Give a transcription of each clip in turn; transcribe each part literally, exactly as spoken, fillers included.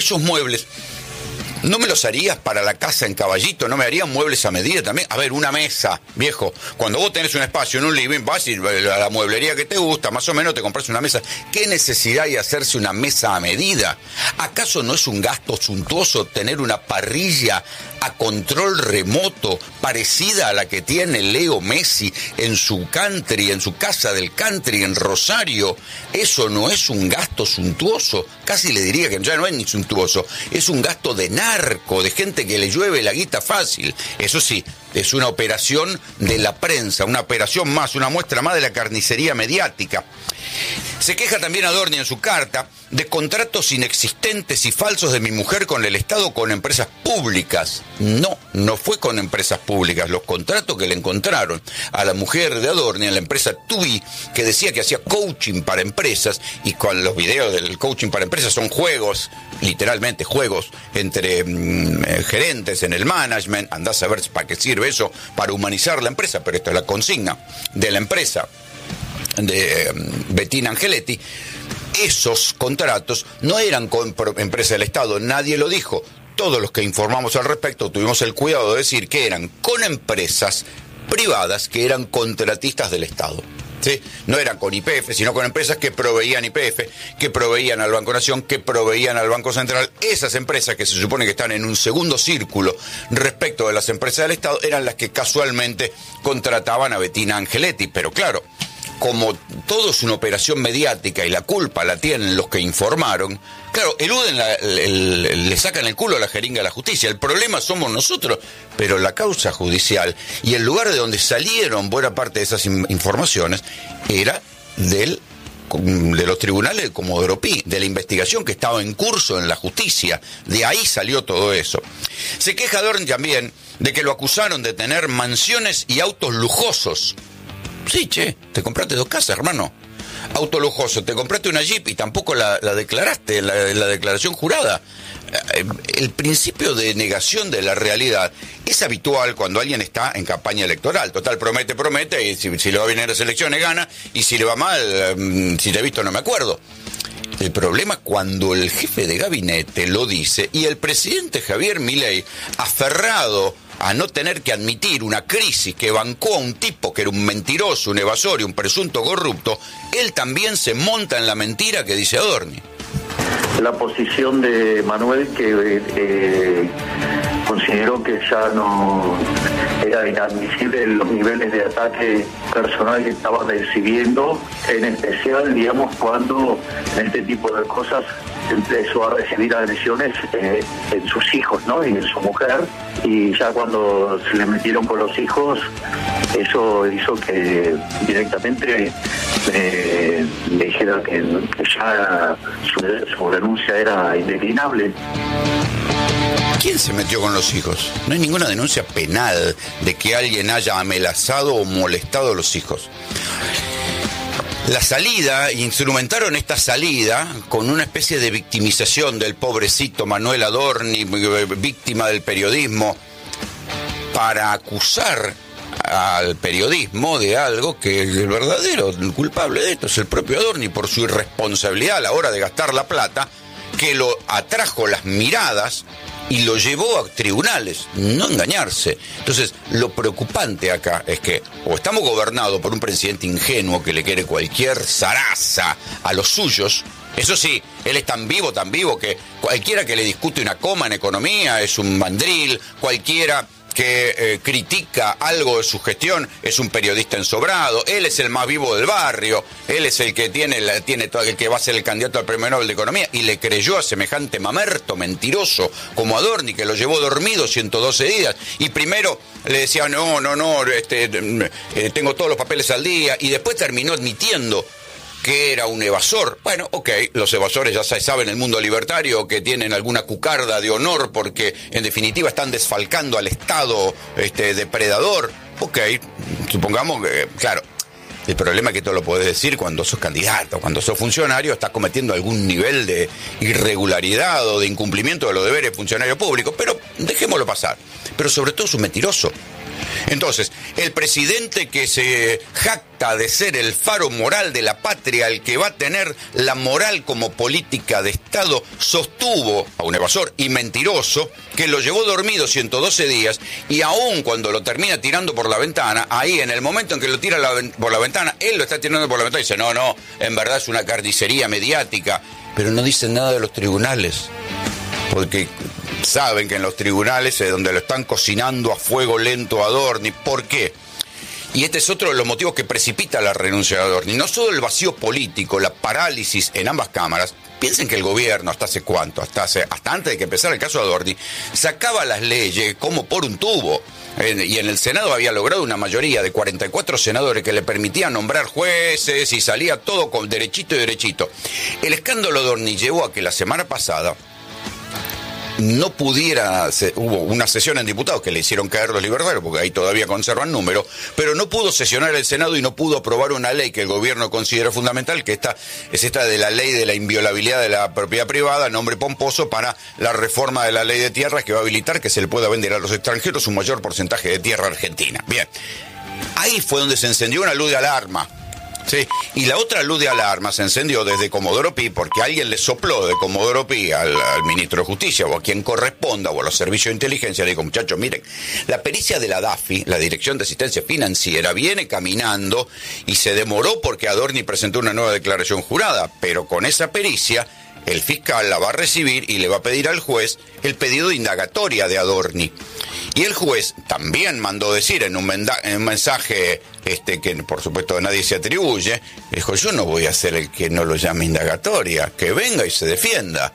esos muebles, ¿no me los harías para la casa en Caballito? ¿No me harían muebles a medida también? A ver, una mesa, viejo. Cuando vos tenés un espacio en un living, vas a ir a la mueblería que te gusta, más o menos te compras una mesa. ¿Qué necesidad hay de hacerse una mesa a medida? ¿Acaso no es un gasto suntuoso tener una parrilla a control remoto parecida a la que tiene Leo Messi en su country, en su casa del country en Rosario? ¿Eso no es un gasto suntuoso? Casi le diría que ya no es ni suntuoso, es un gasto de narco, de gente que le llueve la guita fácil. Eso sí, es una operación de la prensa, una operación más, una muestra más de la carnicería mediática. Se queja también Adorni en su carta de contratos inexistentes y falsos de mi mujer con el Estado con empresas públicas. No, no fue con empresas públicas. Los contratos que le encontraron a la mujer de Adorni en la empresa Tubi, que decía que hacía coaching para empresas, y con los videos del coaching para empresas son juegos, literalmente juegos, entre mmm, gerentes en el management. Andás a ver para qué sirve eso, para humanizar la empresa, pero esta es la consigna de la empresa de um, Bettina Angeletti. Esos contratos no eran con empresas del Estado, nadie lo dijo. Todos los que informamos al respecto tuvimos el cuidado de decir que eran con empresas privadas que eran contratistas del Estado. ¿Sí? No eran con Y P F, sino con empresas que proveían Y P F, que proveían al Banco Nación, que proveían al Banco Central. Esas empresas que se supone que están en un segundo círculo respecto de las empresas del Estado eran las que casualmente contrataban a Bettina Angeletti. Pero claro, como todo es una operación mediática y la culpa la tienen los que informaron, claro, eluden, la, el, el, le sacan el culo a la jeringa a la justicia. El problema somos nosotros, pero la causa judicial y el lugar de donde salieron buena parte de esas in, informaciones era del, de los tribunales de Comodoro Pi, de la investigación que estaba en curso en la justicia. De ahí salió todo eso. Se queja Adorni también de que lo acusaron de tener mansiones y autos lujosos. Sí, che, te compraste dos casas, hermano. Auto lujoso, te compraste una Jeep y tampoco la, la declaraste en la, la declaración jurada. El principio de negación de la realidad es habitual cuando alguien está en campaña electoral. Total, promete, promete, y si, si le va bien en las elecciones gana, y si le va mal, si te he visto no me acuerdo. El problema es cuando el jefe de gabinete lo dice y el presidente Javier Milei, aferrado a no tener que admitir una crisis que bancó a un tipo que era un mentiroso, un evasor y un presunto corrupto, él también se monta en la mentira que dice Adorni. La posición de Manuel, que eh, consideró que ya no era inadmisible los niveles de ataque personal que estaba recibiendo, en especial, digamos, cuando en este tipo de cosas empezó a recibir agresiones eh, en sus hijos, ¿no? Y en su mujer, y ya cuando se le metieron con los hijos, eso hizo que directamente eh, le dijera que, que ya su, su denuncia era indeclinable. ¿Quién se metió con los hijos? No hay ninguna denuncia penal de que alguien haya amenazado o molestado a los hijos. La salida, instrumentaron esta salida con una especie de victimización del pobrecito Manuel Adorni, víctima del periodismo, para acusar al periodismo de algo que el verdadero el culpable de esto es el propio Adorni, por su irresponsabilidad a la hora de gastar la plata, que lo atrajo las miradas y lo llevó a tribunales, no engañarse. Entonces, lo preocupante acá es que o estamos gobernados por un presidente ingenuo que le quiere cualquier zaraza a los suyos. Eso sí, él es tan vivo, tan vivo, que cualquiera que le discute una coma en economía es un mandril, cualquiera que eh, critica algo de su gestión es un periodista ensobrado. Él es el más vivo del barrio, él es el que tiene, la, tiene todo, el que va a ser el candidato al Premio Nobel de Economía, y le creyó a semejante mamerto mentiroso como Adorni, que lo llevó dormido ciento doce días, y primero le decía no, no, no, este, eh, tengo todos los papeles al día, y después terminó admitiendo que era un evasor. Bueno, ok, los evasores ya saben el mundo libertario que tienen alguna cucarda de honor porque en definitiva están desfalcando al Estado este, depredador. Ok, supongamos que, claro, el problema es que tú lo podés decir cuando sos candidato, cuando sos funcionario, estás cometiendo algún nivel de irregularidad o de incumplimiento de los deberes de funcionario público, pero dejémoslo pasar. Pero sobre todo es un mentiroso. Entonces, el presidente que se jacta de ser el faro moral de la patria, el que va a tener la moral como política de Estado, sostuvo a un evasor y mentiroso que lo llevó dormido ciento doce días, y aún cuando lo termina tirando por la ventana, ahí en el momento en que lo tira la, por la ventana, él lo está tirando por la ventana y dice, no, no, en verdad es una carnicería mediática, pero no dicen nada de los tribunales, porque saben que en los tribunales es donde lo están cocinando a fuego lento a Adorni. ¿Por qué? Y este es otro de los motivos que precipita la renuncia de Adorni. No solo el vacío político, la parálisis en ambas cámaras. Piensen que el gobierno, hasta hace cuánto, hasta, hace, hasta antes de que empezara el caso de Adorni, sacaba las leyes como por un tubo. Eh, y en el Senado había logrado una mayoría de cuarenta y cuatro senadores que le permitían nombrar jueces y salía todo con derechito y derechito. El escándalo de Adorni llevó a que la semana pasada no pudiera, se, hubo una sesión en diputados que le hicieron caer los libertarios, porque ahí todavía conservan número, pero no pudo sesionar el Senado y no pudo aprobar una ley que el gobierno considera fundamental, que esta es esta de la ley de la inviolabilidad de la propiedad privada, nombre pomposo, para la reforma de la ley de tierras que va a habilitar que se le pueda vender a los extranjeros un mayor porcentaje de tierra argentina. Bien, ahí fue donde se encendió una luz de alarma. Sí, y la otra luz de alarma se encendió desde Comodoro Pi, porque alguien le sopló de Comodoro Pi al, al ministro de Justicia o a quien corresponda o a los servicios de inteligencia. Le dijo, muchachos, miren, la pericia de la D A F I, la Dirección de Asistencia Financiera, viene caminando y se demoró porque Adorni presentó una nueva declaración jurada, pero con esa pericia el fiscal la va a recibir y le va a pedir al juez el pedido de indagatoria de Adorni. Y el juez también mandó decir en un, menda- en un mensaje este que por supuesto nadie se atribuye, dijo, yo no voy a ser el que no lo llame indagatoria, que venga y se defienda.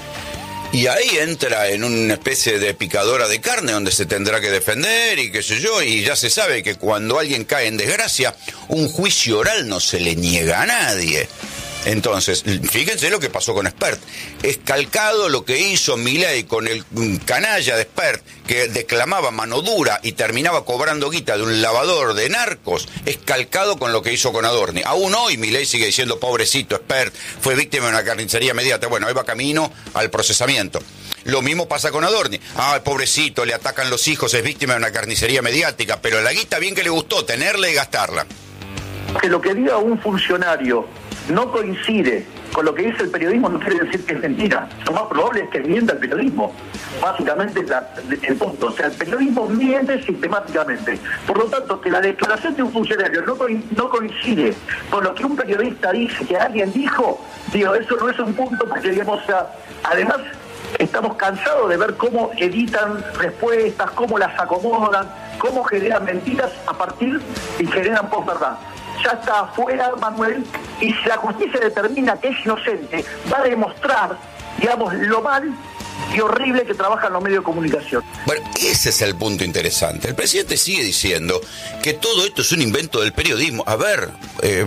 Y ahí entra en una especie de picadora de carne donde se tendrá que defender y qué sé yo, y ya se sabe que cuando alguien cae en desgracia, un juicio oral no se le niega a nadie. Entonces, fíjense lo que pasó con Spert. Es calcado lo que hizo Milei con el canalla de Spert, que declamaba mano dura y terminaba cobrando guita de un lavador de narcos. Es calcado con lo que hizo con Adorni. Aún hoy Milei sigue diciendo, pobrecito Spert, fue víctima de una carnicería mediática. Bueno, ahí va camino al procesamiento. Lo mismo pasa con Adorni. Ah, pobrecito, le atacan los hijos, es víctima de una carnicería mediática, pero la guita bien que le gustó, tenerla y gastarla. Que lo que diga un funcionario no coincide con lo que dice el periodismo no quiere decir que es mentira. Lo más probable es que mienta el periodismo. Básicamente es la, el punto. O sea, el periodismo miente sistemáticamente. Por lo tanto, que la declaración de un funcionario no, co- no coincide con lo que un periodista dice que alguien dijo, digo, eso no es un punto porque, digamos, o sea, además estamos cansados de ver cómo editan respuestas, cómo las acomodan, cómo generan mentiras a partir y generan posverdad. Ya está afuera, Manuel, y si la justicia determina que es inocente, va a demostrar, digamos, lo mal y horrible que trabajan los medios de comunicación. Bueno, ese es el punto interesante. El presidente sigue diciendo que todo esto es un invento del periodismo. A ver, eh,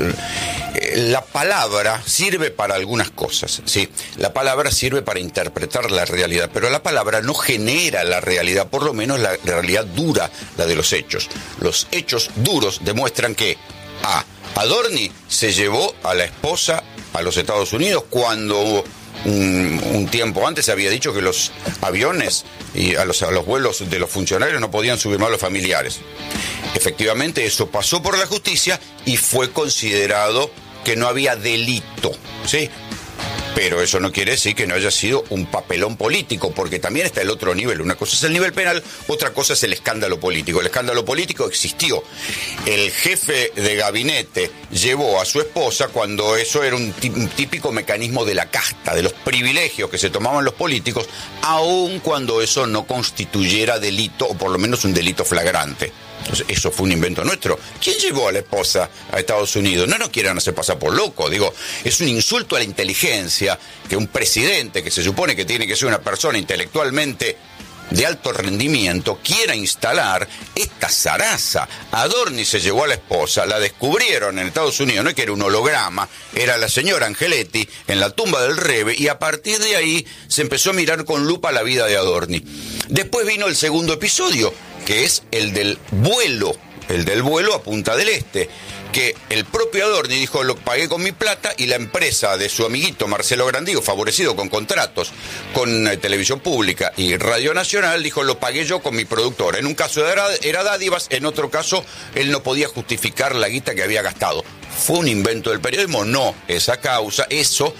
eh, la palabra sirve para algunas cosas, ¿sí? La palabra sirve para interpretar la realidad, pero la palabra no genera la realidad, por lo menos la realidad dura, la de los hechos. Los hechos duros demuestran que A. Adorni se llevó a la esposa a los Estados Unidos cuando un, un tiempo antes había dicho que los aviones y a los, a los vuelos de los funcionarios no podían subir más los familiares. Efectivamente, eso pasó por la justicia y fue considerado que no había delito, ¿sí? Pero eso no quiere decir que no haya sido un papelón político, porque también está el otro nivel. Una cosa es el nivel penal, otra cosa es el escándalo político. El escándalo político existió. El jefe de gabinete llevó a su esposa cuando eso era un típico mecanismo de la casta, de los privilegios que se tomaban los políticos, aun cuando eso no constituyera delito, o por lo menos un delito flagrante. Entonces, eso fue un invento nuestro. ¿Quién llevó a la esposa a Estados Unidos? No nos quieran hacer pasar por loco. Digo, es un insulto a la inteligencia que un presidente que se supone que tiene que ser una persona intelectualmente de alto rendimiento quiera instalar esta zaraza. Adorni se llevó a la esposa, la descubrieron en Estados Unidos, no es que era un holograma, era la señora Angeletti en la tumba del Rebe, y a partir de ahí se empezó a mirar con lupa la vida de Adorni. Después vino el segundo episodio, que es el del vuelo, el del vuelo a Punta del Este, que el propio Adorni dijo, lo pagué con mi plata, y la empresa de su amiguito Marcelo Grandío, favorecido con contratos con eh, Televisión Pública y Radio Nacional, dijo, lo pagué yo con mi productora. En un caso era, era dádivas, en otro caso él no podía justificar la guita que había gastado. ¿Fue un invento del periodismo? No, esa causa, eso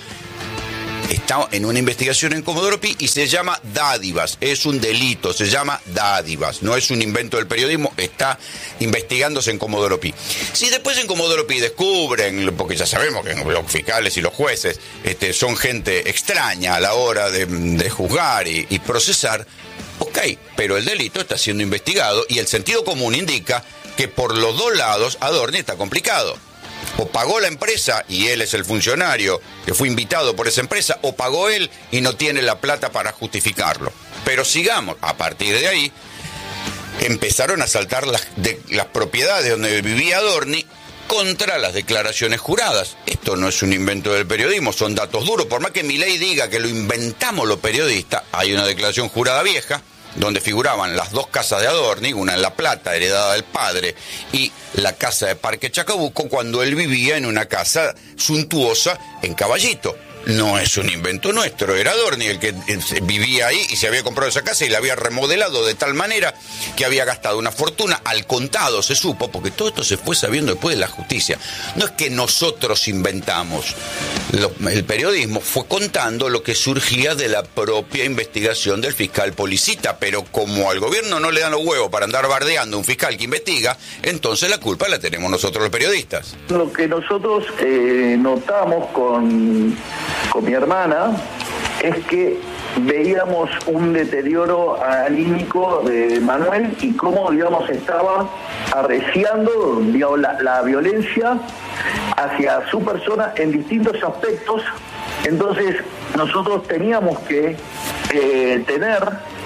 está en una investigación en Comodoro Pi y se llama dádivas, es un delito, se llama dádivas, no es un invento del periodismo, está investigándose en Comodoro Pi. Si después en Comodoro Pi descubren, porque ya sabemos que los fiscales y los jueces este, son gente extraña a la hora de, de juzgar y, y procesar, ok, pero el delito está siendo investigado y el sentido común indica que por los dos lados Adorni está complicado. O pagó la empresa y él es el funcionario que fue invitado por esa empresa, o pagó él y no tiene la plata para justificarlo. Pero sigamos, a partir de ahí empezaron a saltar las, de, las propiedades donde vivía Adorni contra las declaraciones juradas. Esto no es un invento del periodismo, son datos duros. Por más que Milei diga que lo inventamos los periodistas, hay una declaración jurada vieja donde figuraban las dos casas de Adorni, una en La Plata, heredada del padre, y la casa de Parque Chacabuco, cuando él vivía en una casa suntuosa en Caballito. No es un invento nuestro, era Adorni el que vivía ahí y se había comprado esa casa y la había remodelado de tal manera que había gastado una fortuna al contado, se supo, porque todo esto se fue sabiendo después de la justicia. No es que nosotros inventamos, lo, el periodismo fue contando lo que surgía de la propia investigación del fiscal Policita, pero como al gobierno no le dan los huevos para andar bardeando a un fiscal que investiga, entonces la culpa la tenemos nosotros los periodistas. Lo que nosotros eh, notamos con... con mi hermana, es que veíamos un deterioro anímico de Manuel y cómo, digamos, estaba arreciando, digamos, la, la violencia hacia su persona en distintos aspectos. Entonces, nosotros teníamos que eh, tener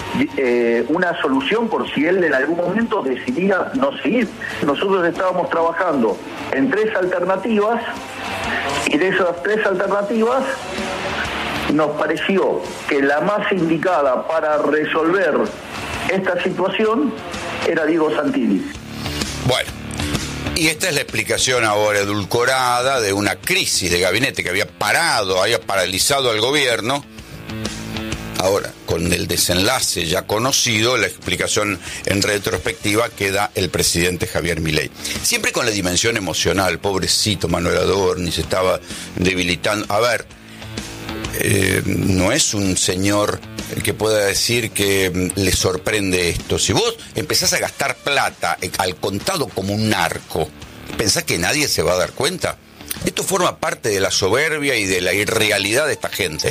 eh, una solución por si él en algún momento decidía no seguir. Nosotros estábamos trabajando en tres alternativas, y de esas tres alternativas nos pareció que la más indicada para resolver esta situación era Diego Santilli. Bueno, y esta es la explicación ahora edulcorada de una crisis de gabinete que había parado, había paralizado al gobierno. Ahora, con el desenlace ya conocido, la explicación en retrospectiva que da el presidente Javier Milei. Siempre con la dimensión emocional, pobrecito Manuel Adorni, se estaba debilitando. A ver, eh, no es un señor el que pueda decir que le sorprende esto. Si vos empezás a gastar plata al contado como un narco, ¿pensás que nadie se va a dar cuenta? Esto forma parte de la soberbia y de la irrealidad de esta gente.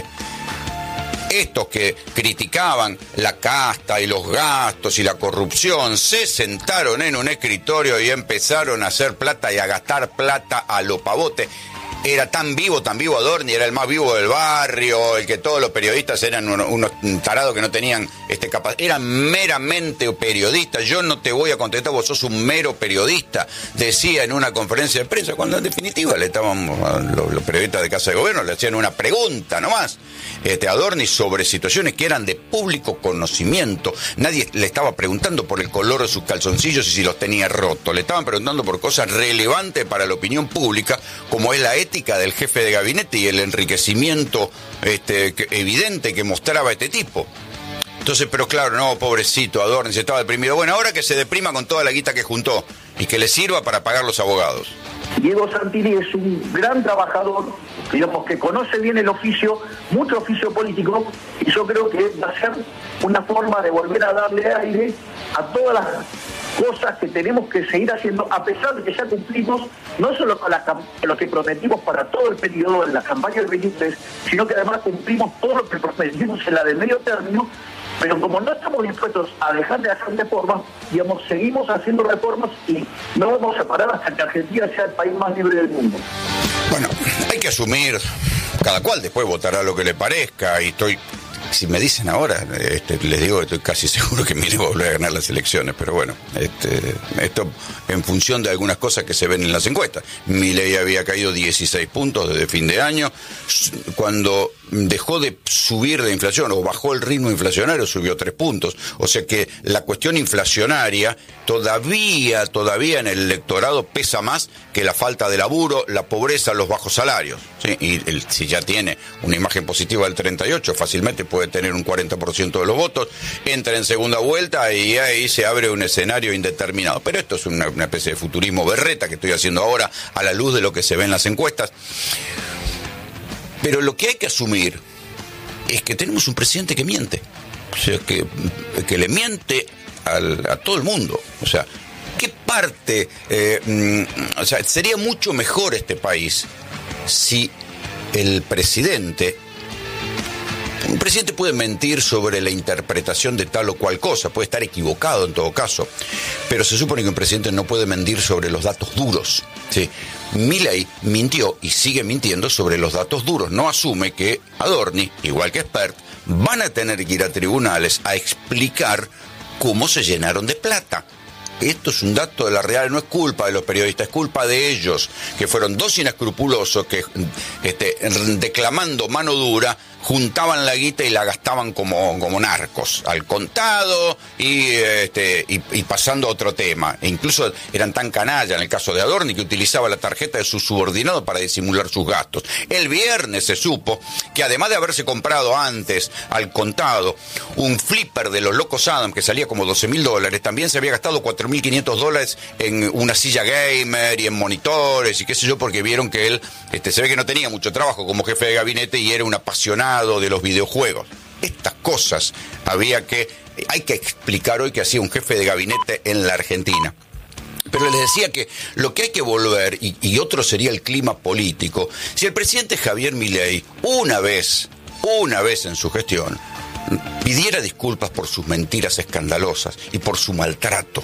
Estos que criticaban la casta y los gastos y la corrupción se sentaron en un escritorio y empezaron a hacer plata y a gastar plata a lo pavote. Era tan vivo, tan vivo Adorni, era el más vivo del barrio, el que todos los periodistas eran unos, unos tarados que no tenían este capaz. Eran meramente periodistas. Yo no te voy a contestar, vos sos un mero periodista, decía en una conferencia de prensa, cuando en definitiva le estaban los, los periodistas de Casa de Gobierno le hacían una pregunta nomás este, a Adorni sobre situaciones que eran de público conocimiento. Nadie le estaba preguntando por el color de sus calzoncillos y si los tenía rotos. Le estaban preguntando por cosas relevantes para la opinión pública, como es la ética del jefe de gabinete y el enriquecimiento este, que, evidente que mostraba este tipo. Entonces, pero claro, no, pobrecito Adorni, se estaba deprimido. Bueno, ahora que se deprima con toda la guita que juntó y que le sirva para pagar los abogados. Diego Santilli es un gran trabajador, digamos, que conoce bien el oficio, mucho oficio político, y yo creo que va a ser una forma de volver a darle aire a todas las cosas que tenemos que seguir haciendo, a pesar de que ya cumplimos no solo con la, lo que prometimos para todo el periodo de la campaña del veintitrés, sino que además cumplimos todo lo que prometimos en la del medio término. Pero como no estamos dispuestos a dejar de hacer reformas, digamos, seguimos haciendo reformas y no vamos a parar hasta que Argentina sea el país más libre del mundo. Bueno, hay que asumir, cada cual después votará lo que le parezca, y estoy Si me dicen ahora, este, les digo que estoy casi seguro que Milei va a volver a ganar las elecciones, pero bueno, este, esto en función de algunas cosas que se ven en las encuestas. Milei había caído dieciséis puntos desde fin de año, cuando dejó de subir de inflación o bajó el ritmo inflacionario subió tres puntos, o sea que la cuestión inflacionaria todavía, todavía en el electorado pesa más que la falta de laburo, la pobreza, los bajos salarios, ¿sí? Y el, si ya tiene una imagen positiva del treinta y ocho, fácilmente puede tener un cuarenta por ciento de los votos, entra en segunda vuelta y ahí se abre un escenario indeterminado. Pero esto es una, una especie de futurismo berreta que estoy haciendo ahora a la luz de lo que se ve en las encuestas. Pero lo que hay que asumir es que tenemos un presidente que miente, o sea, que, que le miente al, a todo el mundo. O sea, ¿qué parte? Eh, o sea, sería mucho mejor este país si el presidente... Un presidente puede mentir sobre la interpretación de tal o cual cosa, puede estar equivocado en todo caso, pero se supone que un presidente no puede mentir sobre los datos duros, ¿sí? Milei mintió y sigue mintiendo sobre los datos duros, no asume que Adorni, igual que Spert, van a tener que ir a tribunales a explicar cómo se llenaron de plata. Esto es un dato de la realidad, no es culpa de los periodistas, es culpa de ellos, que fueron dos inescrupulosos que, este, declamando mano dura, juntaban la guita y la gastaban como, como narcos, al contado y, este, y, y pasando a otro tema. E incluso eran tan canalla en el caso de Adorni que utilizaba la tarjeta de su subordinado para disimular sus gastos. El viernes se supo que además de haberse comprado antes al contado un flipper de los Locos Adams que salía como doce mil dólares, también se había gastado cuatro mil quinientos dólares en una silla gamer y en monitores y qué sé yo, porque vieron que él este, se ve que no tenía mucho trabajo como jefe de gabinete y era un apasionado de los videojuegos. Estas cosas había que, hay que explicar hoy que hacía un jefe de gabinete en la Argentina. Pero les decía que lo que hay que volver, y, y otro sería el clima político, si el presidente Javier Milei una vez, una vez en su gestión, pidiera disculpas por sus mentiras escandalosas y por su maltrato.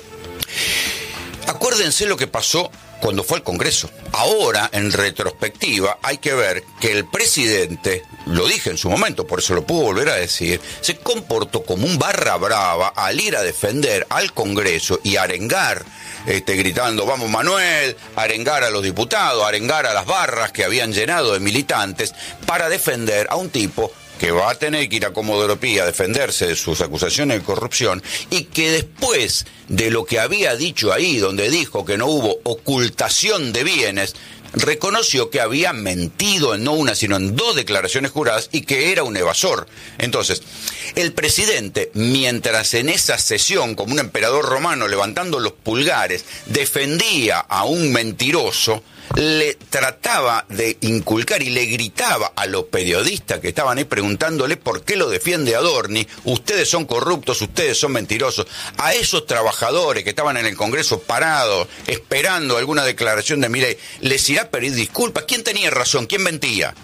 Acuérdense lo que pasó cuando fue al Congreso. Ahora, en retrospectiva, hay que ver que el presidente, lo dije en su momento, por eso lo puedo volver a decir, se comportó como un barra brava al ir a defender al Congreso y arengar, este, gritando, vamos Manuel, arengar a los diputados, arengar a las barras que habían llenado de militantes, para defender a un tipo que va a tener que ir a Comodoro Pi a defenderse de sus acusaciones de corrupción y que después de lo que había dicho ahí, donde dijo que no hubo ocultación de bienes, reconoció que había mentido en no una, sino en dos declaraciones juradas y que era un evasor. Entonces, el presidente, mientras en esa sesión, como un emperador romano levantando los pulgares, defendía a un mentiroso, le trataba de inculcar y le gritaba a los periodistas que estaban ahí preguntándole por qué lo defiende Adorni, ustedes son corruptos, ustedes son mentirosos. A esos trabajadores que estaban en el Congreso parados, esperando alguna declaración de Milei, ¿les irá a pedir disculpas? ¿Quién tenía razón? ¿Quién mentía?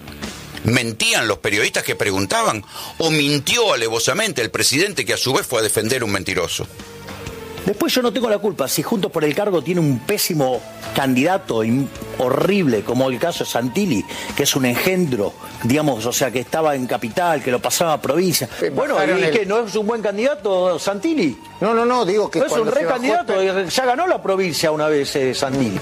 ¿Mentían los periodistas que preguntaban? ¿O mintió alevosamente el presidente que a su vez fue a defender a un mentiroso? Después yo no tengo la culpa, si Juntos por el Cargo tiene un pésimo candidato horrible, como el caso de Santilli, que es un engendro, digamos, o sea, que estaba en capital, que lo pasaba a provincia. Eh, bueno, ¿y el... qué? ¿No es un buen candidato Santilli? No, no, no, digo que... No es un re candidato, bajó... ya ganó la provincia una vez eh, Santilli.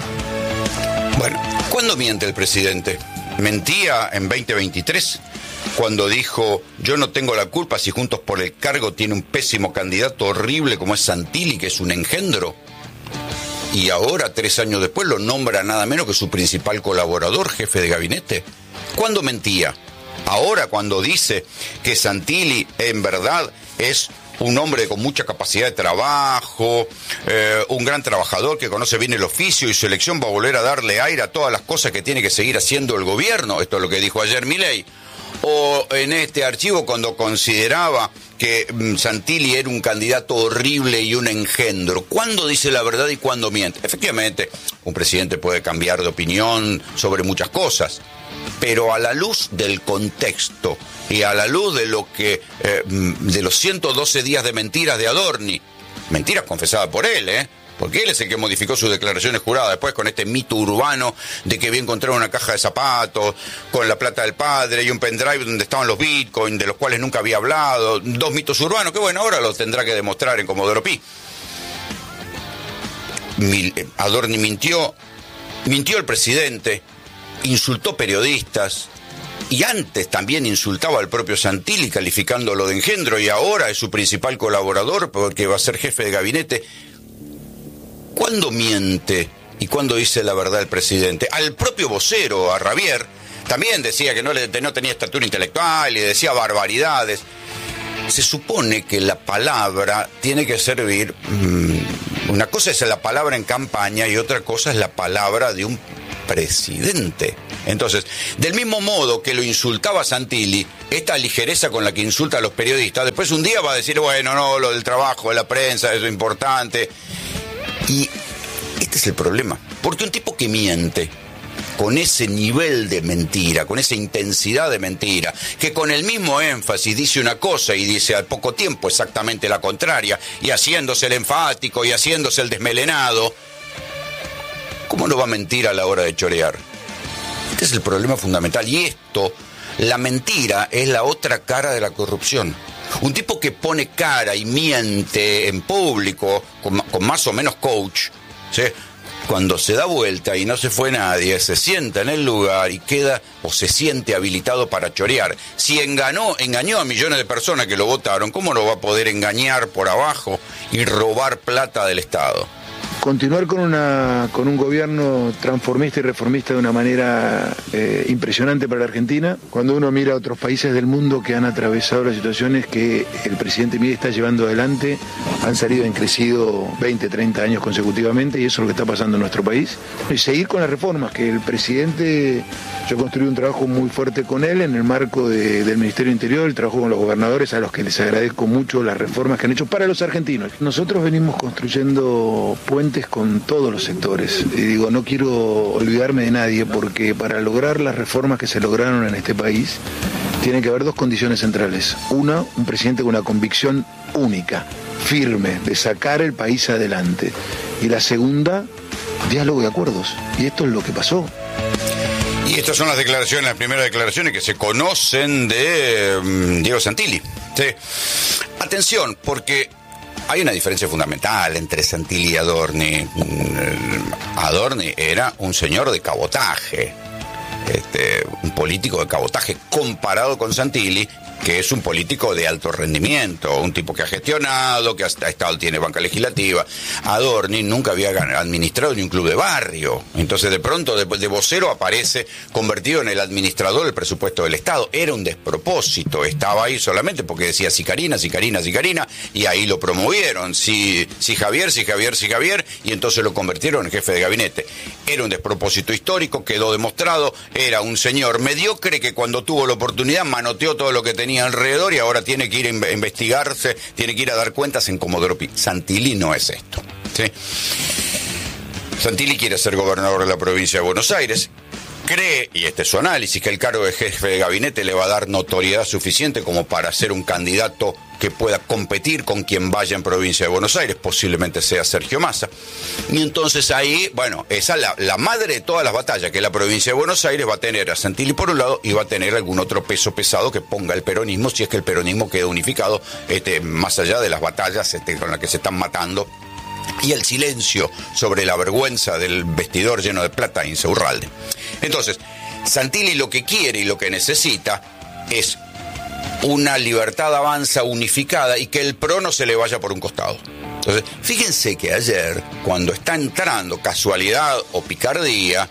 Bueno, ¿cuándo miente el presidente? ¿Mentía en veinte veintitrés? Cuando dijo, yo no tengo la culpa si Juntos por el Cargo tiene un pésimo candidato horrible como es Santilli, que es un engendro. Y ahora, tres años después, lo nombra nada menos que su principal colaborador, jefe de gabinete. ¿Cuándo mentía? Ahora, cuando dice que Santilli, en verdad, es un hombre con mucha capacidad de trabajo, eh, un gran trabajador que conoce bien el oficio y su elección va a volver a darle aire a todas las cosas que tiene que seguir haciendo el gobierno. Esto es lo que dijo ayer Milei. O en este archivo cuando consideraba que mm, Santilli era un candidato horrible y un engendro. ¿Cuándo dice la verdad y cuándo miente? Efectivamente, un presidente puede cambiar de opinión sobre muchas cosas, pero a la luz del contexto y a la luz de lo que eh, de los ciento doce días de mentiras de Adorni, mentiras confesadas por él, ¿eh? porque él es el que modificó sus declaraciones juradas, después con este mito urbano de que había encontrado una caja de zapatos con la plata del padre y un pendrive donde estaban los bitcoins, de los cuales nunca había hablado, dos mitos urbanos que bueno, ahora lo tendrá que demostrar en Comodoro Pi. Adorni mintió, mintió el presidente, insultó periodistas, y antes también insultaba al propio Santilli calificándolo de engendro, y ahora es su principal colaborador porque va a ser jefe de gabinete. ¿Cuándo miente y cuándo dice la verdad el presidente? Al propio vocero, a Ravier, también decía que no, le, no tenía estatura intelectual y decía barbaridades. Se supone que la palabra tiene que servir, mmm, una cosa es la palabra en campaña y otra cosa es la palabra de un presidente. Entonces, del mismo modo que lo insultaba Santilli, esta ligereza con la que insulta a los periodistas, después un día va a decir, bueno, no, lo del trabajo de la prensa, eso es importante. Y este es el problema, porque un tipo que miente con ese nivel de mentira, con esa intensidad de mentira, que con el mismo énfasis dice una cosa y dice al poco tiempo exactamente la contraria, y haciéndose el enfático y haciéndose el desmelenado, ¿cómo no va a mentir a la hora de chorear? Este es el problema fundamental, y esto, la mentira, es la otra cara de la corrupción. Un tipo que pone cara y miente en público, con, con más o menos coach, ¿sí? Cuando se da vuelta y no se fue nadie, se sienta en el lugar y queda o se siente habilitado para chorear. Si engañó, engañó a millones de personas que lo votaron, ¿cómo no va a poder engañar por abajo y robar plata del Estado? Continuar con una con un gobierno transformista y reformista de una manera eh, impresionante para la Argentina. Cuando uno mira a otros países del mundo que han atravesado las situaciones que el presidente Milei está llevando adelante, han salido, han crecido veinte, treinta años consecutivamente, y eso es lo que está pasando en nuestro país. Y seguir con las reformas, que el presidente, yo construí un trabajo muy fuerte con él en el marco de, del Ministerio Interior, el trabajo con los gobernadores, a los que les agradezco mucho las reformas que han hecho para los argentinos. Nosotros venimos construyendo puentes con todos los sectores. Y digo, no quiero olvidarme de nadie, porque para lograr las reformas que se lograron en este país, tiene que haber dos condiciones centrales. Una, un presidente con una convicción única, firme, de sacar el país adelante. Y la segunda, diálogo y acuerdos. Y esto es lo que pasó. Y estas son las declaraciones, las primeras declaraciones que se conocen de um, Diego Santilli. Sí. Atención, porque hay una diferencia fundamental entre Santilli y Adorni. Adorni era un señor de cabotaje, este, un político de cabotaje, comparado con Santilli, que es un político de alto rendimiento, un tipo que ha gestionado, que ha estado, tiene banca legislativa. Adorni nunca había administrado ni un club de barrio, entonces de pronto de, de vocero aparece convertido en el administrador del presupuesto del Estado. Era un despropósito, estaba ahí solamente porque decía Sicarina, Sicarina, Sicarina, y ahí lo promovieron, si, si Javier, si Javier, si Javier, y entonces lo convirtieron en jefe de gabinete. Era un despropósito histórico, quedó demostrado, era un señor mediocre que cuando tuvo la oportunidad manoteó todo lo que tenía alrededor y ahora tiene que ir a investigarse, tiene que ir a dar cuentas en Comodoro Pi. Santilli no es esto, ¿sí? Santilli quiere ser gobernador de la provincia de Buenos Aires, cree, y este es su análisis, que el cargo de jefe de gabinete le va a dar notoriedad suficiente como para ser un candidato que pueda competir con quien vaya en provincia de Buenos Aires, posiblemente sea Sergio Massa. Y entonces ahí, bueno, esa la, la madre de todas las batallas, que la provincia de Buenos Aires va a tener a Santilli por un lado y va a tener algún otro peso pesado que ponga el peronismo, si es que el peronismo queda unificado, este, más allá de las batallas este, con las que se están matando, y el silencio sobre la vergüenza del vestidor lleno de plata en Insaurralde. Entonces, Santilli lo que quiere y lo que necesita es una Libertad Avanza unificada y que el P R O no se le vaya por un costado. Entonces, fíjense que ayer, cuando está entrando, casualidad o picardía,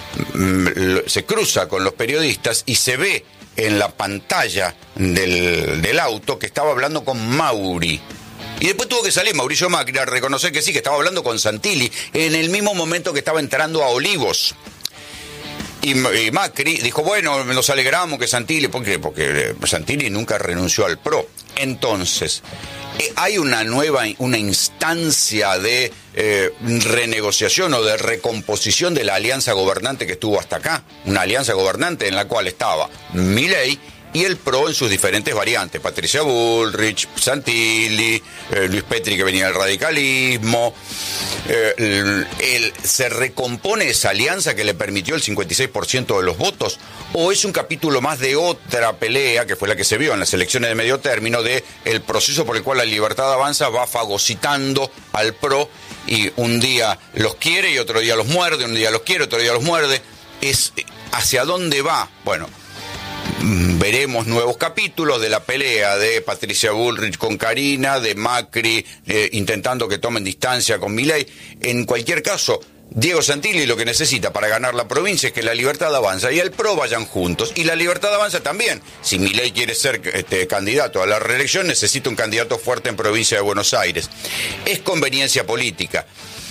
se cruza con los periodistas y se ve en la pantalla del, del auto que estaba hablando con Mauri. Y después tuvo que salir Mauricio Macri a reconocer que sí, que estaba hablando con Santilli en el mismo momento que estaba entrando a Olivos. Y, y Macri dijo, bueno, nos alegramos que Santilli, ¿por qué? Porque Santilli nunca renunció al P R O. Entonces, eh, hay una nueva, una instancia de eh, renegociación o de recomposición de la alianza gobernante que estuvo hasta acá. Una alianza gobernante en la cual estaba Milei y el PRO en sus diferentes variantes, Patricia Bullrich, Santilli, eh, Luis Petri, que venía del radicalismo. Eh, el, el, ¿Se recompone esa alianza que le permitió el cincuenta y seis por ciento de los votos? ¿O es un capítulo más de otra pelea, que fue la que se vio en las elecciones de medio término, de el proceso por el cual la Libertad Avanza va fagocitando al PRO y un día los quiere y otro día los muerde, un día los quiere, otro día los muerde? Es ¿hacia dónde va? Bueno, veremos nuevos capítulos de la pelea de Patricia Bullrich con Karina, de Macri eh, intentando que tomen distancia con Milei. En cualquier caso, Diego Santilli lo que necesita para ganar la provincia es que la Libertad Avanza y el PRO vayan juntos. Y la Libertad Avanza también. Si Milei quiere ser este, candidato a la reelección, necesita un candidato fuerte en provincia de Buenos Aires. Es conveniencia política.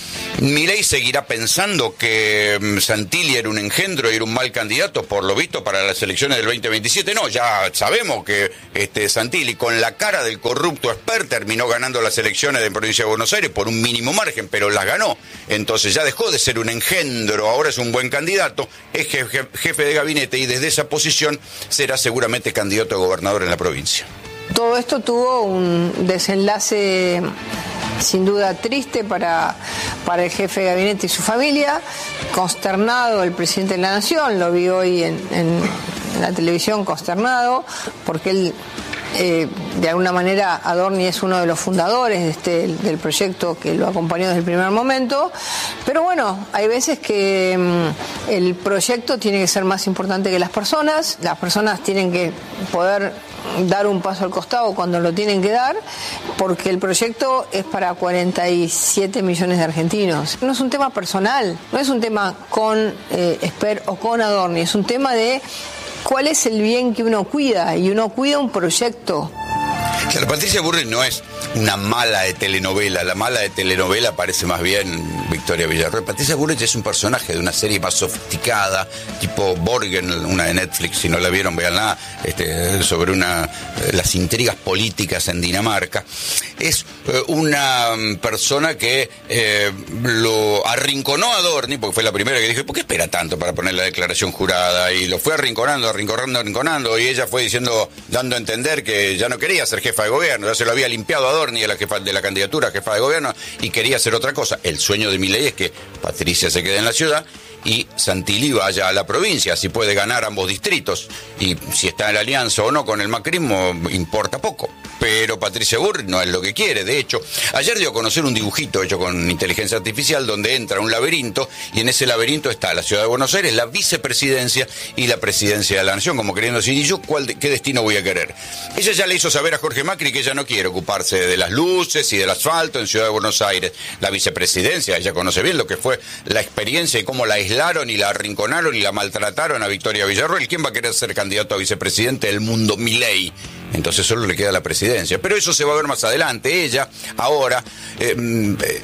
Milei seguirá pensando que um, Santilli era un engendro y era un mal candidato, por lo visto, para las elecciones del veinte veintisiete. No, ya sabemos que este Santilli, con la cara del corrupto Esper, terminó ganando las elecciones de provincia de Buenos Aires por un mínimo margen, pero las ganó. Entonces ya dejó de ser un engendro, ahora es un buen candidato, es jefe, jefe de gabinete y desde esa posición será seguramente candidato a gobernador en la provincia. Todo esto tuvo un desenlace sin duda triste para, para el jefe de gabinete y su familia, consternado el presidente de la Nación, lo vi hoy en, en, en la televisión consternado, porque él, eh, de alguna manera, Adorni es uno de los fundadores de este, del proyecto que lo acompañó desde el primer momento, pero bueno, hay veces que mm, el proyecto tiene que ser más importante que las personas, las personas tienen que poder dar un paso al costado cuando lo tienen que dar, porque el proyecto es para cuarenta y siete millones de argentinos. No es un tema personal, no es un tema con eh, Esper o con Adorni, es un tema de cuál es el bien que uno cuida, y uno cuida un proyecto. Claro, Patricia Bullrich no es una mala de telenovela, la mala de telenovela parece más bien Victoria Villarroel. Patricia Bullrich es un personaje de una serie más sofisticada, tipo Borgen, una de Netflix, si no la vieron, véanla, este, sobre una las intrigas políticas en Dinamarca. Es eh, una persona que eh, lo arrinconó a Adorni, porque fue la primera que dijo, ¿por qué espera tanto para poner la declaración jurada? Y lo fue arrinconando, arrinconando, arrinconando, y ella fue diciendo, dando a entender que ya no quería ser jefa de gobierno, ya se lo había limpiado a Adorni de la, jefa, de la candidatura a jefa de gobierno y quería hacer otra cosa. El sueño de Milei es que Patricia se quede en la ciudad y Santilli vaya a la provincia, así puede ganar ambos distritos, y si está en la alianza o no con el macrismo importa poco, pero Patricia Bullrich no es lo que quiere. De hecho, ayer dio a conocer un dibujito hecho con inteligencia artificial donde entra un laberinto y en ese laberinto está la ciudad de Buenos Aires, la vicepresidencia y la presidencia de la nación, como queriendo decir, ¿y yo cuál de, qué destino voy a querer? Ella ya le hizo saber a Jorge Macri que ella no quiere ocuparse de las luces y del asfalto en Ciudad de Buenos Aires. La vicepresidencia, ella conoce bien lo que fue la experiencia y cómo la aislaron y la arrinconaron y la maltrataron a Victoria Villarroel. ¿Quién va a querer ser candidato a vicepresidente del mundo? Milei. Entonces solo le queda la presidencia. Pero eso se va a ver más adelante. Ella ahora eh, eh,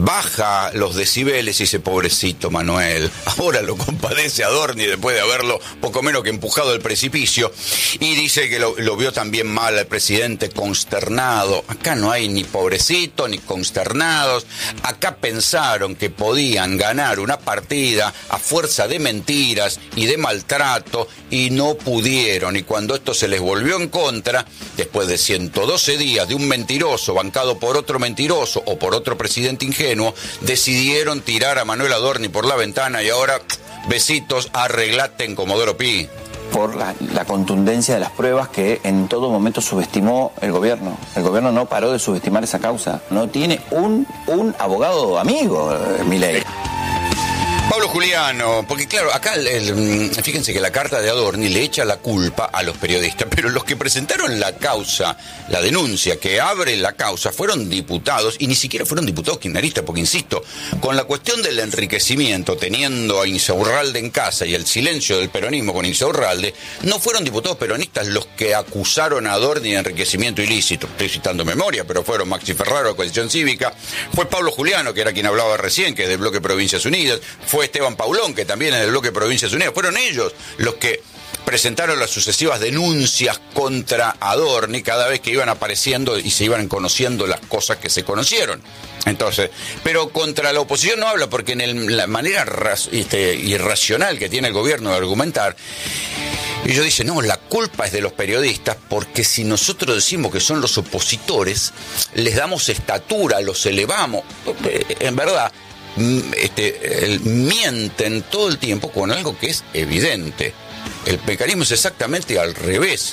baja los decibeles y dice, pobrecito Manuel, ahora lo compadece Adorni después de haberlo poco menos que empujado al precipicio, y dice que lo, lo vio también mal al presidente, consternado. Acá no hay ni pobrecito ni consternados, acá pensaron que podían ganar una partida a fuerza de mentiras y de maltrato y no pudieron, y cuando esto se les volvió en contra, después de ciento doce días de un mentiroso bancado por otro mentiroso o por otro presidente ingenuo, decidieron tirar a Manuel Adorni por la ventana y ahora, besitos, arreglate en Comodoro Pi. Por la, la contundencia de las pruebas que en todo momento subestimó el gobierno. El gobierno no paró de subestimar esa causa. No tiene un, un abogado amigo, eh, Milei. Pablo Juliano, porque claro, acá el, el, fíjense que la carta de Adorni le echa la culpa a los periodistas, pero los que presentaron la causa, la denuncia que abre la causa, fueron diputados, y ni siquiera fueron diputados kirchneristas, porque insisto, con la cuestión del enriquecimiento, teniendo a Insaurralde en casa y el silencio del peronismo con Insaurralde, no fueron diputados peronistas los que acusaron a Adorni de enriquecimiento ilícito. Estoy citando memoria, pero fueron Maxi Ferraro de Coalición Cívica, fue Pablo Juliano, que era quien hablaba recién, que es del bloque Provincias Unidas, fue Esteban Paulón, que también es del bloque Provincias Unidas. Fueron ellos los que presentaron las sucesivas denuncias contra Adorni cada vez que iban apareciendo y se iban conociendo las cosas que se conocieron. Entonces, pero contra la oposición no habla, porque en el, la manera ras, este, irracional que tiene el gobierno de argumentar, ellos dicen, no, la culpa es de los periodistas, porque si nosotros decimos que son los opositores, les damos estatura, los elevamos. En verdad, este, mienten todo el tiempo con algo que es evidente. El mecanismo es exactamente al revés.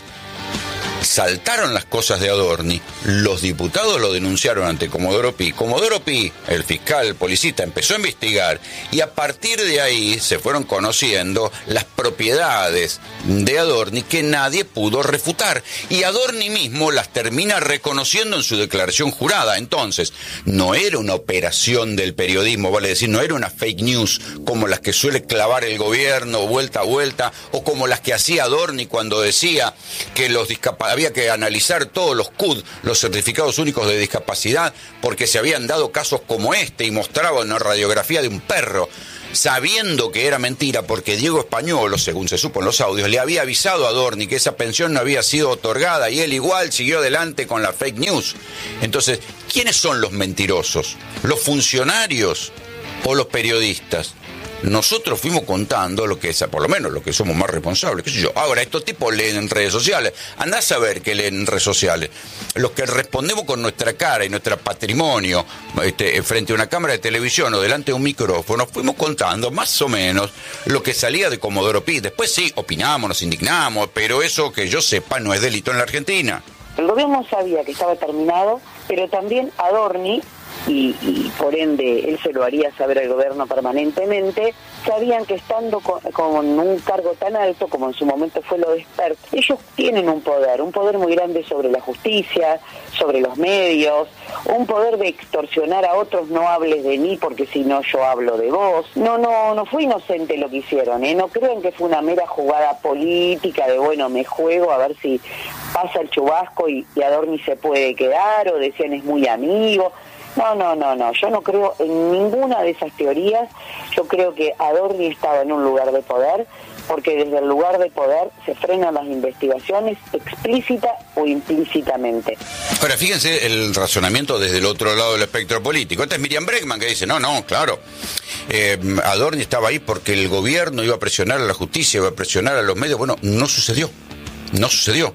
Saltaron las cosas de Adorni, los diputados lo denunciaron ante Comodoro Pi. Comodoro Pi, el fiscal, el policista, empezó a investigar y a partir de ahí se fueron conociendo las propiedades de Adorni que nadie pudo refutar. Y Adorni mismo las termina reconociendo en su declaración jurada. Entonces, no era una operación del periodismo, vale decir, no era una fake news como las que suele clavar el gobierno vuelta a vuelta, o como las que hacía Adorni cuando decía que los discapacitados había que analizar todos los C U D, los certificados únicos de discapacidad, porque se habían dado casos como este y mostraba una radiografía de un perro, sabiendo que era mentira, porque Diego Españolo, según se supo en los audios, le había avisado a Adorni que esa pensión no había sido otorgada y él igual siguió adelante con la fake news. Entonces, ¿quiénes son los mentirosos? ¿Los funcionarios o los periodistas? Nosotros fuimos contando lo que es, por lo menos lo que somos más responsables, qué sé yo. Ahora, estos tipos leen en redes sociales. Andá a saber qué leen en redes sociales. Los que respondemos con nuestra cara y nuestro patrimonio este, frente a una cámara de televisión o delante de un micrófono, fuimos contando más o menos lo que salía de Comodoro Pi. Después sí, opinamos, nos indignamos, pero eso que yo sepa no es delito en la Argentina. El gobierno sabía que estaba terminado, pero también Adorni, y, y por ende él se lo haría saber al gobierno permanentemente, sabían que estando con, con un cargo tan alto como en su momento fue lo de Spert, ellos tienen un poder, un poder muy grande sobre la justicia, sobre los medios, un poder de extorsionar a otros, no hables de mí porque si no yo hablo de vos. No, no, no fue inocente lo que hicieron, ¿eh? No crean que fue una mera jugada política de bueno, me juego a ver si pasa el chubasco y, y Adorni se puede quedar, o decían es muy amigo. No, no, no, no, yo no creo en ninguna de esas teorías. Yo creo que Adorni estaba en un lugar de poder, porque desde el lugar de poder se frenan las investigaciones explícita o implícitamente. Ahora, fíjense el razonamiento desde el otro lado del espectro político. Esta es Miriam Bregman, que dice, no, no, claro, eh, Adorni estaba ahí porque el gobierno iba a presionar a la justicia, iba a presionar a los medios. Bueno, no sucedió, no sucedió.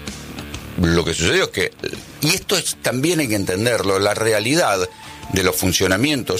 Lo que sucedió es que, y esto es, también hay que entenderlo, la realidad de los funcionamientos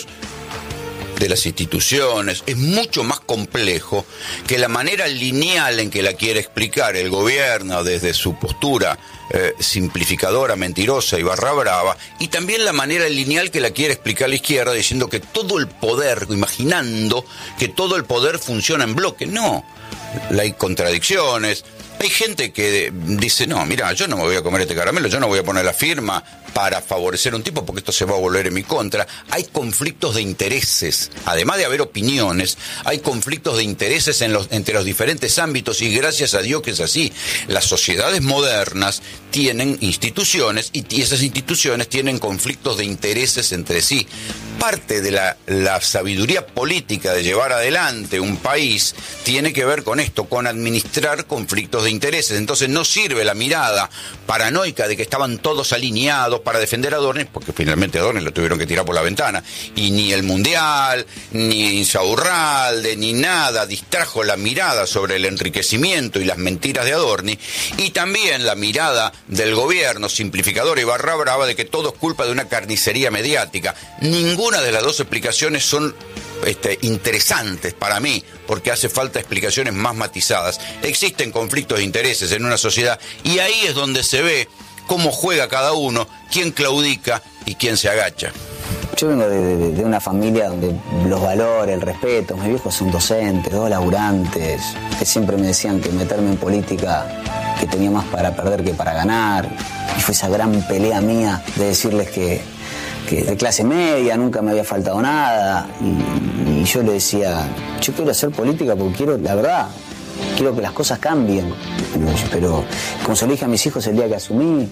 de las instituciones es mucho más complejo que la manera lineal en que la quiere explicar el gobierno desde su postura eh, simplificadora, mentirosa y barra brava, y también la manera lineal que la quiere explicar la izquierda diciendo que todo el poder, imaginando que todo el poder funciona en bloque. No, hay contradicciones. Hay gente que dice, no, mira, yo no me voy a comer este caramelo, yo no voy a poner la firma para favorecer a un tipo porque esto se va a volver en mi contra. Hay conflictos de intereses, además de haber opiniones, hay conflictos de intereses en los, entre los diferentes ámbitos, y gracias a Dios que es así. Las sociedades modernas tienen instituciones y esas instituciones tienen conflictos de intereses entre sí. Parte de la, la sabiduría política de llevar adelante un país tiene que ver con esto, con administrar conflictos de intereses. Entonces no sirve la mirada paranoica de que estaban todos alineados para defender a Adorni, porque finalmente a Adorni lo tuvieron que tirar por la ventana, y ni el Mundial, ni Insaurralde, ni nada distrajo la mirada sobre el enriquecimiento y las mentiras de Adorni, y también la mirada del gobierno simplificadora y barra brava de que todo es culpa de una carnicería mediática. Ninguna de las dos explicaciones son Este, interesantes para mí, porque hace falta explicaciones más matizadas. Existen conflictos de intereses en una sociedad y ahí es donde se ve cómo juega cada uno, quién claudica y quién se agacha. Yo vengo de, de, de una familia donde los valores, el respeto, mis viejos son docentes, dos laburantes, que siempre me decían que meterme en política, que tenía más para perder que para ganar, y fue esa gran pelea mía de decirles que que de clase media, nunca me había faltado nada, y, y yo le decía, yo quiero hacer política porque quiero, la verdad, quiero que las cosas cambien, pero, pero como se lo dije a mis hijos el día que asumí,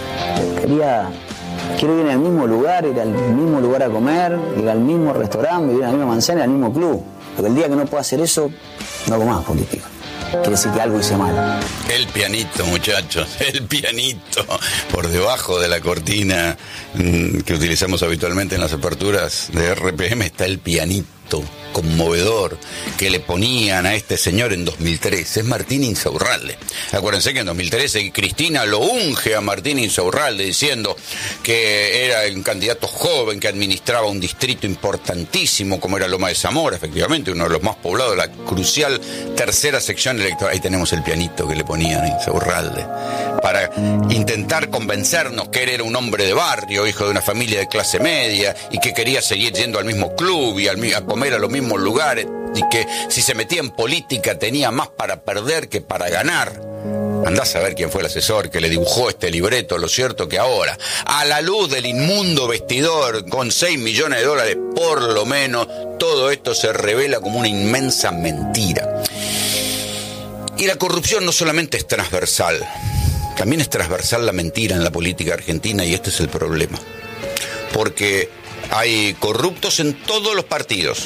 quería, quiero ir al mismo lugar, ir al mismo lugar a comer, ir al mismo restaurante, ir a la misma manzana, al mismo club, porque el día que no pueda hacer eso, no hago más política. Quiere decir que algo hice mal. El pianito, muchachos, el pianito. Por debajo de la cortina mmm, que utilizamos habitualmente en las aperturas de R P M está el pianito. pianito conmovedor que le ponían a este señor en dos mil trece es Martín Insaurralde. Acuérdense que en dos mil trece Cristina lo unge a Martín Insaurralde diciendo que era un candidato joven que administraba un distrito importantísimo como era Loma de Zamora, efectivamente uno de los más poblados, la crucial tercera sección electoral. Ahí tenemos el pianito que le ponían a Insaurralde para intentar convencernos que él era un hombre de barrio, hijo de una familia de clase media y que quería seguir yendo al mismo club y al, a comer a los mismos lugares y que si se metía en política tenía más para perder que para ganar. Andás a ver quién fue el asesor que le dibujó este libreto. Lo cierto que ahora, a la luz del inmundo vestidor con seis millones de dólares por lo menos, todo esto se revela como una inmensa mentira. Y la corrupción no solamente es transversal, también es transversal la mentira en la política argentina, y este es el problema. Porque hay corruptos en todos los partidos.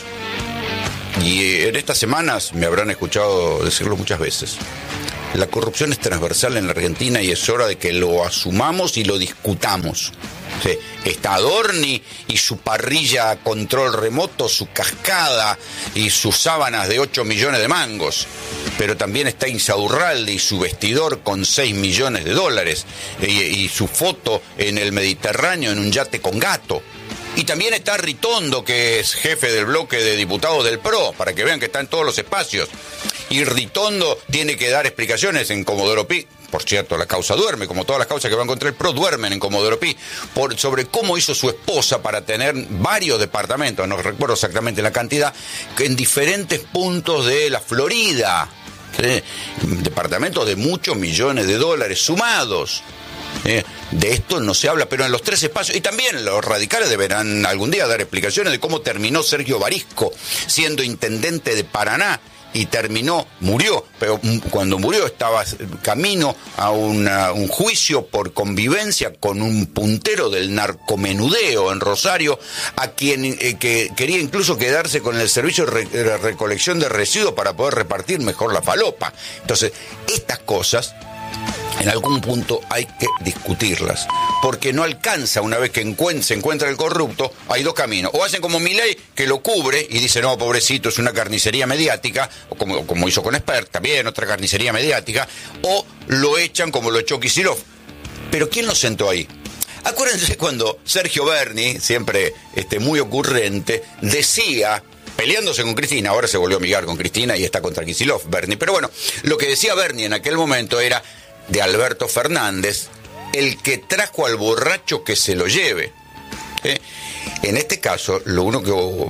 Y en estas semanas me habrán escuchado decirlo muchas veces. La corrupción es transversal en la Argentina y es hora de que lo asumamos y lo discutamos. Sí, está Adorni y su parrilla a control remoto, su cascada y sus sábanas de ocho millones de mangos. Pero también está Insaurralde y su vestidor con seis millones de dólares y, y su foto en el Mediterráneo en un yate con gato. Y también está Ritondo, que es jefe del bloque de diputados del P R O, para que vean que está en todos los espacios. Y Ritondo tiene que dar explicaciones en Comodoro Pi. Por cierto, la causa duerme, como todas las causas que van contra el P R O duermen en Comodoro Pi, por, sobre cómo hizo su esposa para tener varios departamentos, no recuerdo exactamente la cantidad, en diferentes puntos de la Florida. ¿Sí? Departamentos de muchos millones de dólares sumados. Eh, de esto no se habla, pero en los tres espacios, y también los radicales deberán algún día dar explicaciones de cómo terminó Sergio Barisco siendo intendente de Paraná y terminó, murió, pero cuando murió estaba camino a una, un juicio por convivencia con un puntero del narcomenudeo en Rosario, a quien eh, que quería incluso quedarse con el servicio de, re, de recolección de residuos para poder repartir mejor la falopa. Entonces, estas cosas en algún punto hay que discutirlas, porque no alcanza una vez que encuent- se encuentra el corrupto, hay dos caminos, o hacen como Milei, que lo cubre y dice, no, pobrecito, es una carnicería mediática, o como, como hizo con Espert, también otra carnicería mediática, o lo echan como lo echó Kicillof. Pero ¿quién lo sentó ahí? Acuérdense cuando Sergio Berni, siempre este, muy ocurrente, decía, peleándose con Cristina, ahora se volvió a amigar con Cristina y está contra Kicillof, Berni, pero bueno, lo que decía Berni en aquel momento era de Alberto Fernández, el que trajo al borracho que se lo lleve. ¿Eh? En este caso, lo uno que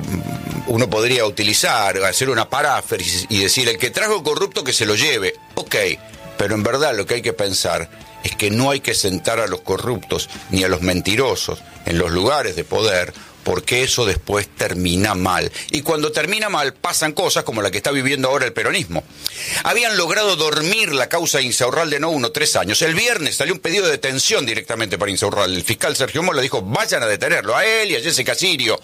uno podría utilizar, hacer una paráfrasis y decir, el que trajo el corrupto que se lo lleve. Ok, pero en verdad lo que hay que pensar es que no hay que sentar a los corruptos ni a los mentirosos en los lugares de poder, porque eso después termina mal. Y cuando termina mal, pasan cosas como la que está viviendo ahora el peronismo. Habían logrado dormir la causa de Insaurralde no uno, tres años. El viernes salió un pedido de detención directamente para Insaurralde. El fiscal Sergio Mola dijo, vayan a detenerlo, a él y a Jessica Sirio.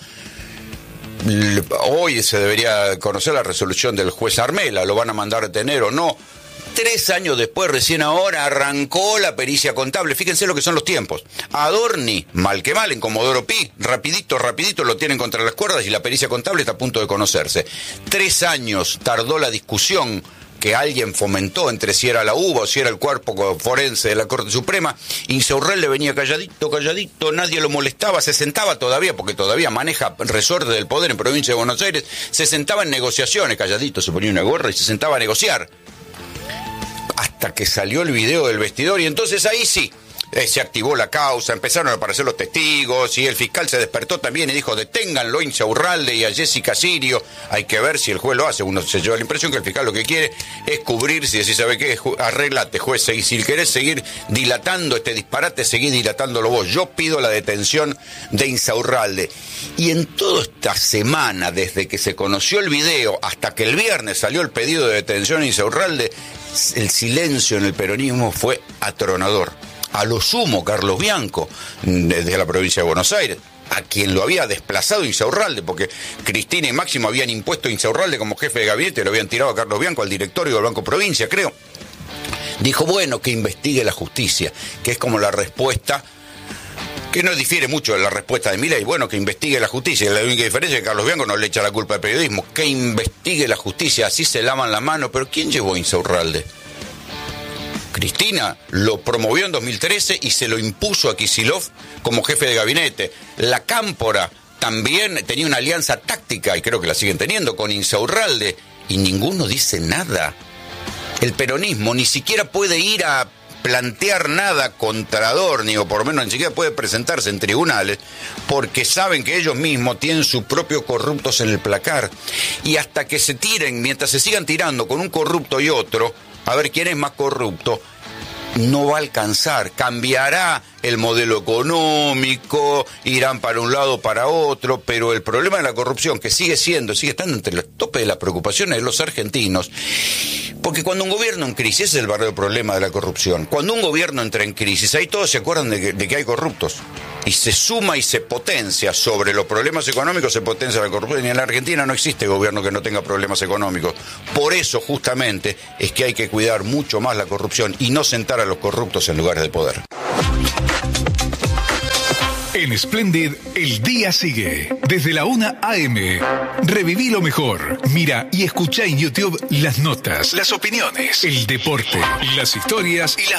Hoy se debería conocer la resolución del juez Armela, lo van a mandar a detener o no. Tres años después, recién ahora, arrancó la pericia contable. Fíjense lo que son los tiempos. Adorni, mal que mal, en Comodoro Pi, rapidito, rapidito lo tienen contra las cuerdas y la pericia contable está a punto de conocerse. Tres años tardó la discusión que alguien fomentó entre si era la U B A o si era el cuerpo forense de la Corte Suprema. Insaurralde venía calladito, calladito, nadie lo molestaba, se sentaba todavía, porque todavía maneja resorte del poder en Provincia de Buenos Aires, se sentaba en negociaciones, calladito, se ponía una gorra y se sentaba a negociar. Hasta que salió el video del vestidor y entonces ahí sí, eh, se activó la causa, empezaron a aparecer los testigos y el fiscal se despertó también y dijo, deténganlo a Insaurralde y a Jessica Sirio. Hay que ver si el juez lo hace. Uno se lleva la impresión que el fiscal lo que quiere es cubrirse y decir, ¿sabe qué? Arréglate, juez, y si querés seguir dilatando este disparate, seguí dilatándolo vos. Yo pido la detención de Insaurralde. Y en toda esta semana, desde que se conoció el video hasta que el viernes salió el pedido de detención de Insaurralde, el silencio en el peronismo fue atronador. A lo sumo, Carlos Bianco, desde la provincia de Buenos Aires, a quien lo había desplazado Insaurralde, porque Cristina y Máximo habían impuesto a Insaurralde como jefe de gabinete, lo habían tirado a Carlos Bianco, al directorio del Banco Provincia, creo. Dijo, bueno, que investigue la justicia, que es como la respuesta que no difiere mucho de la respuesta de Milei. Bueno, que investigue la justicia. La única diferencia es que Carlos Bianco no le echa la culpa al periodismo. Que investigue la justicia, así se lavan la mano. Pero ¿quién llevó a Insaurralde? Cristina lo promovió en dos mil trece y se lo impuso a Kicillof como jefe de gabinete. La Cámpora también tenía una alianza táctica, y creo que la siguen teniendo, con Insaurralde, y ninguno dice nada. El peronismo ni siquiera puede ir a plantear nada contra Adorni, o por lo menos ni siquiera puede presentarse en tribunales, porque saben que ellos mismos tienen sus propios corruptos en el placar. Y hasta que se tiren, mientras se sigan tirando con un corrupto y otro, a ver quién es más corrupto, no va a alcanzar. Cambiará el modelo económico, irán para un lado o para otro, pero el problema de la corrupción, que sigue siendo, sigue estando entre los topes de las preocupaciones de los argentinos, porque cuando un gobierno en crisis, ese es el verdadero problema de la corrupción, cuando un gobierno entra en crisis, ahí todos se acuerdan de que, de que hay corruptos, y se suma y se potencia sobre los problemas económicos, se potencia la corrupción, y en la Argentina no existe gobierno que no tenga problemas económicos. Por eso justamente es que hay que cuidar mucho más la corrupción y no sentar a los corruptos en lugares de poder. En Splendid, el día sigue. Desde la una a eme. Reviví lo mejor. Mira y escucha en YouTube las notas, las opiniones, el deporte, las historias y las